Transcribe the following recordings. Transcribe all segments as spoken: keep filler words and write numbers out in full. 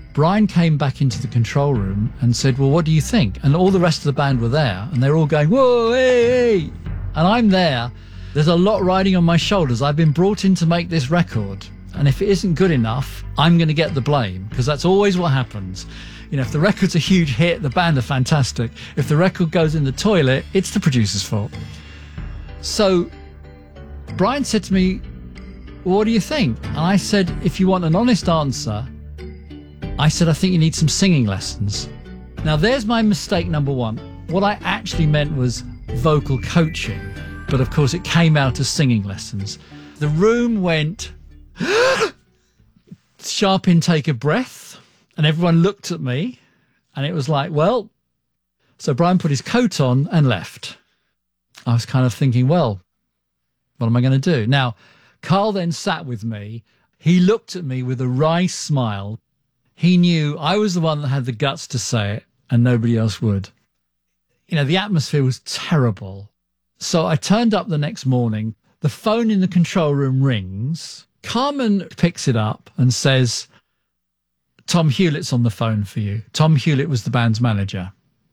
Brian came back into the control room and said, well, what do you think? And all the rest of the band were there, and they're all going, whoa, hey, hey. And I'm there. There's a lot riding on my shoulders. I've been brought in to make this record. And if it isn't good enough, I'm going to get the blame, because that's always what happens. You know, if the record's a huge hit, the band are fantastic. If the record goes in the toilet, it's the producer's fault. So Brian said to me, well, what do you think? And I said, if you want an honest answer, I said, I think you need some singing lessons. Now, there's my mistake number one. What I actually meant was vocal coaching. But of course, it came out as singing lessons. The room went, sharp intake of breath, and everyone looked at me, and it was like, well, so Brian put his coat on and left. I was kind of thinking, well, what am I going to do? Now, Carl then sat with me. He looked at me with a wry smile. He knew I was the one that had the guts to say it, and nobody else would. You know, the atmosphere was terrible. So I turned up the next morning. The phone in the control room rings. Carmen picks it up and says, Tom Hewlett's on the phone for you. Tom Hewlett was the band's manager.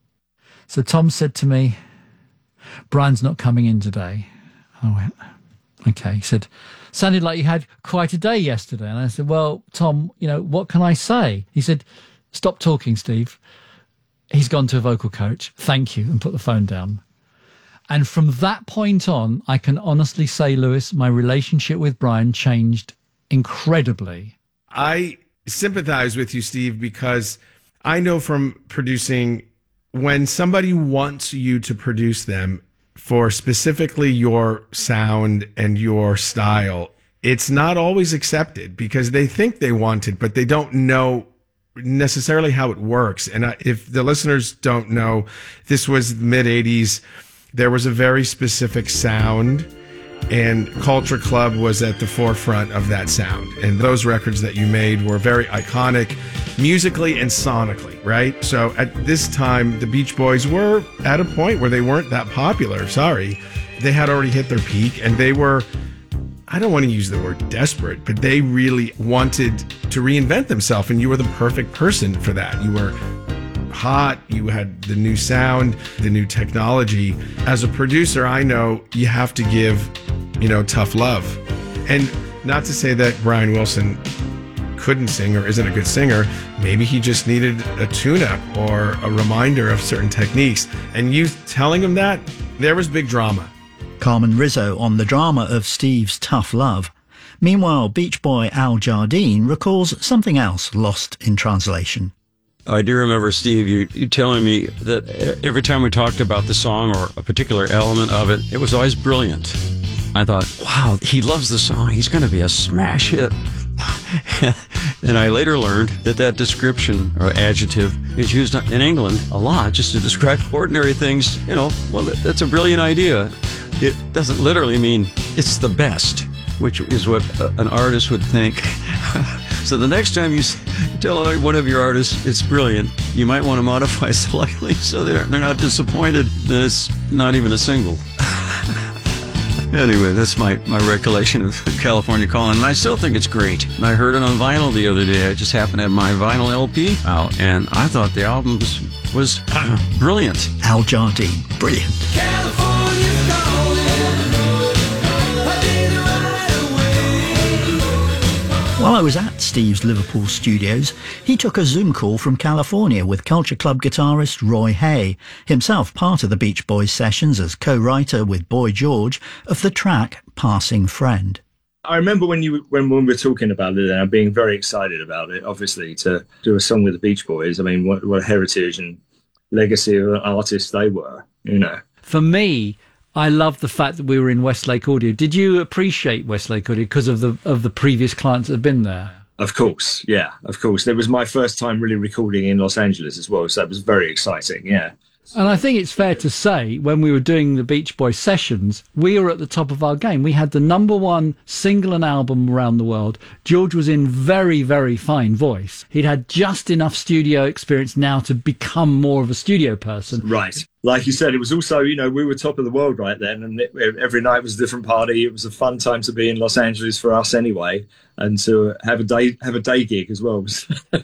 So Tom said to me, Brian's not coming in today. I went, okay. He said, sounded like you had quite a day yesterday. And I said, well, Tom, you know, what can I say? He said, stop talking, Steve. He's gone to a vocal coach. Thank you. And put the phone down. And from that point on, I can honestly say, Lewis, my relationship with Brian changed incredibly. I sympathize with you, Steve, because I know from producing, when somebody wants you to produce them for specifically your sound and your style, it's not always accepted because they think they want it, but they don't know necessarily how it works. And if the listeners don't know, this was the mid eighties. There was a very specific sound, and Culture Club was at the forefront of that sound. And those records that you made were very iconic musically and sonically, right? So at this time, the Beach Boys were at a point where they weren't that popular. Sorry. They had already hit their peak, and they were, I don't want to use the word desperate, but they really wanted to reinvent themselves, and you were the perfect person for that. You were hot, you had the new sound, the new technology. As a producer, I know you have to give, you know, tough love. And not to say that Brian Wilson couldn't sing or isn't a good singer. Maybe he just needed a tune-up or a reminder of certain techniques. And you telling him that, there was big drama. Carmen Rizzo on the drama of Steve's tough love. Meanwhile, Beach Boy Al Jardine recalls something else lost in translation. I do remember, Steve, you, you telling me that every time we talked about the song or a particular element of it, it was always brilliant. I thought, wow, he loves the song. He's going to be a smash hit. And I later learned that that description or adjective is used in England a lot just to describe ordinary things. You know, well, that's a brilliant idea. It doesn't literally mean it's the best, which is what an artist would think. So the next time you tell one of your artists it's brilliant, you might want to modify slightly so they're, they're not disappointed that it's not even a single. Anyway, that's my, my recollection of California Calling, and I still think it's great. And I heard it on vinyl the other day. I just happened to have my vinyl L P out, and I thought the album was, was uh, brilliant. Al Jardine, brilliant. California's calling. While I was at Steve's Liverpool studios, he took a Zoom call from California with Culture Club guitarist Roy Hay, himself part of the Beach Boys sessions as co-writer with Boy George of the track Passing Friend. I remember when you when, when we were talking about it and being very excited about it, obviously, to do a song with the Beach Boys. I mean, what, what a heritage and legacy of artists they were, you know. For me, I love the fact that we were in Westlake Audio. Did you appreciate Westlake Audio because of the of the previous clients that have been there? Of course, yeah, of course. It was my first time really recording in Los Angeles as well, so that was very exciting, yeah. And I think it's fair to say, when we were doing the Beach Boys sessions, we were at the top of our game. We had the number one single and album around the world. George was in very, very fine voice. He'd had just enough studio experience now to become more of a studio person. Right. Like you said, it was also, you know, we were top of the world right then, and it, every night was a different party. It was a fun time to be in Los Angeles for us anyway, and to have a day have a day gig as well was